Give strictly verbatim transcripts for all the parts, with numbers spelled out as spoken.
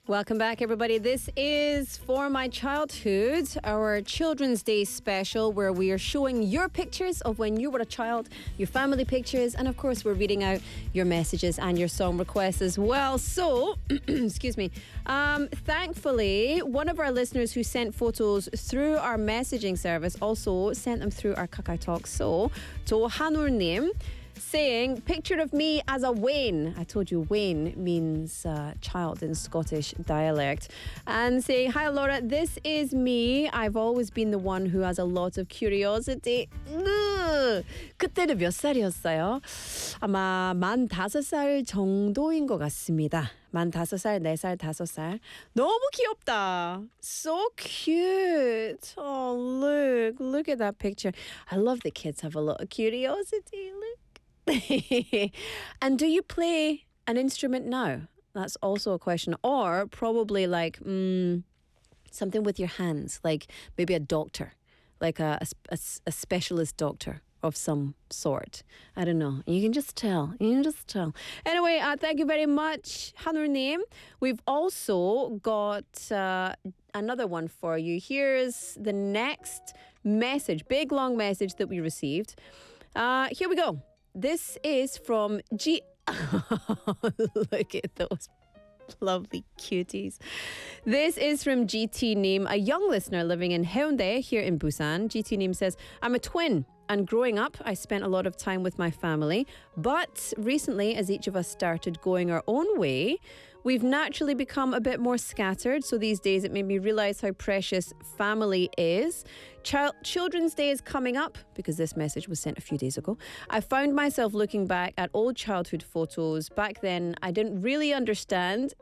Welcome back, everybody. This is For My Childhood, our Children's Day special, where we are showing your pictures of when you were a child, your family pictures, and of course, we're reading out your messages and your song requests as well. So, excuse me. Um, thankfully, one of our listeners who sent photos through our messaging service also sent them through our Kakao Talk. So, to Hanurnim, saying, picture of me as a Wayne. I told you Wayne means uh, child in Scottish dialect. And saying, hi Laura, this is me. I've always been the one who has a lot of curiosity. 으, 그때는 몇 살이었어요? 아마 만 다섯 살 정도인 것 같습니다. 만 다섯 살, 네 살, 다섯 살. 너무 귀엽다. So cute. Oh, look. Look at that picture. I love that kids have a lot of curiosity. Look. And do you play an instrument now? That's also a question. Or probably like mm, something with your hands, like maybe a doctor, like a, a, a specialist doctor of some sort. I don't know. You can just tell. You can just tell. Anyway, uh, thank you very much, Hanur님. We've also got uh, another one for you. Here's the next message, big long message that we received. Uh, here we go. This is from G. Look at those lovely cuties. This is from G T Neem, a young listener living in Haeundae here in Busan. G T Neem says, I'm a twin. And growing up, I spent a lot of time with my family. But recently, as each of us started going our own way, we've naturally become a bit more scattered. So these days, it made me realize how precious family is. Child- Children's Day is coming up because this message was sent a few days ago. I found myself looking back at old childhood photos. Back then, I didn't really understand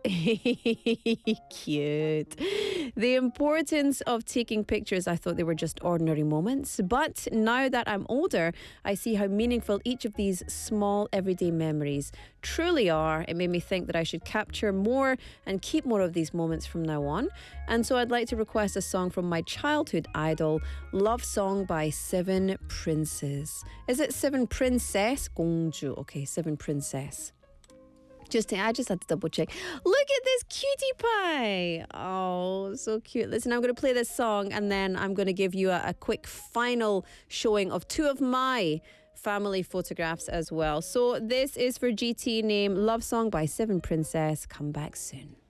cute the importance of taking pictures. I thought they were just ordinary moments. But now that I'm older, I see how meaningful each of these small everyday memories truly are. It made me think that I should capture more and keep more of these moments from now on. And so I'd like to request a song from my childhood idol, Love Song by Seven Princes. Is it Seven Princess? 공주. Okay, Seven Princess. Just, I just had to double check. Look at this cutie pie. Oh, so cute. Listen, I'm going to play this song and then I'm going to give you a, a quick final showing of two of my family photographs as well. So this is for G T Name, Love Song by Seven Princess. Come back soon.